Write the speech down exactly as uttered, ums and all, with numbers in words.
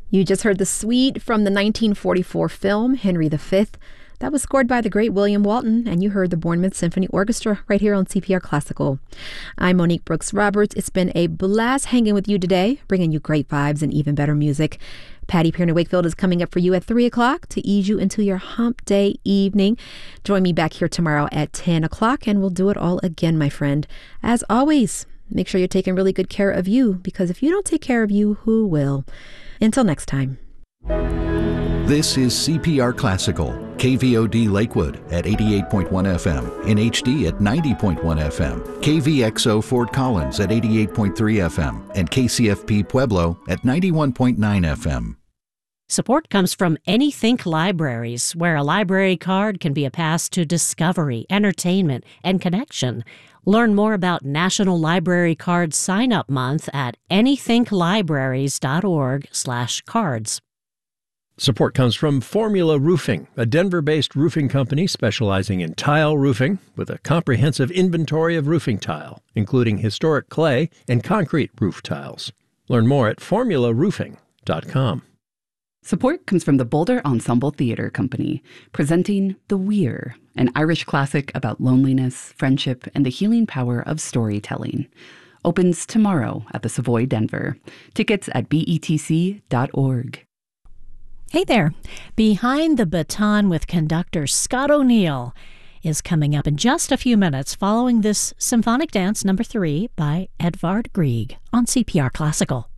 You just heard the suite from the nineteen forty-four film Henry the Fifth. That was scored by the great William Walton, and you heard the Bournemouth Symphony Orchestra right here on C P R Classical. I'm Monique Brooks Roberts. It's been a blast hanging with you today, bringing you great vibes and even better music. Patty Pierna Wakefield is coming up for you at three o'clock to ease you into your hump day evening. Join me back here tomorrow at ten o'clock, and we'll do it all again, my friend. As always, make sure you're taking really good care of you, because if you don't take care of you, who will? Until next time. This is C P R Classical, K V O D Lakewood at eighty-eight point one F M, in H D at ninety point one F M, K V X O Fort Collins at eighty-eight point three F M, and K C F P Pueblo at ninety-one point nine F M. Support comes from AnyThink Libraries, where a library card can be a pass to discovery, entertainment, and connection. Learn more about National Library Card Sign-Up Month at anythinklibraries.org slash cards. Support comes from Formula Roofing, a Denver-based roofing company specializing in tile roofing with a comprehensive inventory of roofing tile, including historic clay and concrete roof tiles. Learn more at formula roofing dot com. Support comes from the Boulder Ensemble Theatre Company, presenting The Weir, an Irish classic about loneliness, friendship, and the healing power of storytelling. Opens tomorrow at the Savoy Denver. Tickets at B E T C dot org. Hey there. Behind the Baton with conductor Scott O'Neill is coming up in just a few minutes following this Symphonic Dance number three by Edvard Grieg on C P R Classical.